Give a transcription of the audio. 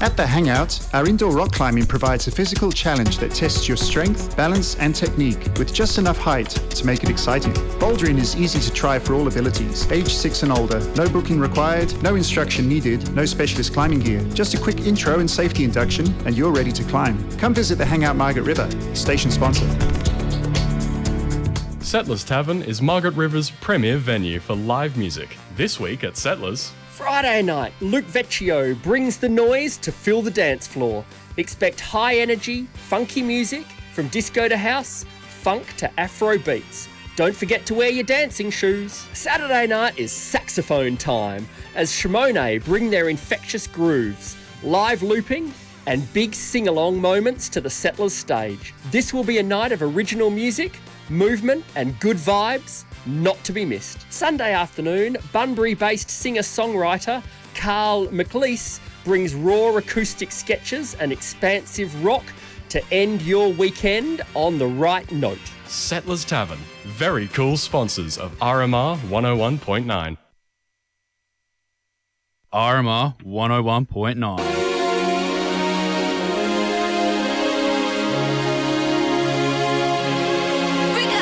At the Hangout, our indoor rock climbing provides a physical challenge that tests your strength, balance and technique with just enough height to make it exciting. Bouldering is easy to try for all abilities, age 6 and older. No booking required, no instruction needed, no specialist climbing gear. Just a quick intro and safety induction and you're ready to climb. Come visit the Hangout Margaret River, station sponsor. Settlers Tavern is Margaret River's premier venue for live music. This week at Settlers, Friday night, Luke Vecchio brings the noise to fill the dance floor. Expect high energy, funky music from disco to house, funk to Afro beats. Don't forget to wear your dancing shoes. Saturday night is saxophone time as Shimone bring their infectious grooves, live looping and big sing-along moments to the Settlers stage. This will be a night of original music, movement and good vibes, not to be missed. Sunday afternoon, Bunbury-based singer-songwriter Carl McLeese brings raw acoustic sketches and expansive rock to end your weekend on the right note. Settlers Tavern, very cool sponsors of RMR 101.9. RMR 101.9.